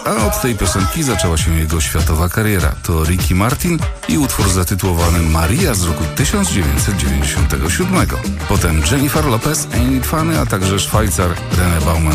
a od tej piosenki zaczęła się jego światowa kariera. To Ricky Martin i utwór zatytułowany Maria z roku 1997. Potem Jennifer Lopez, Ain't It Funny, a także Szwajcar René Baumann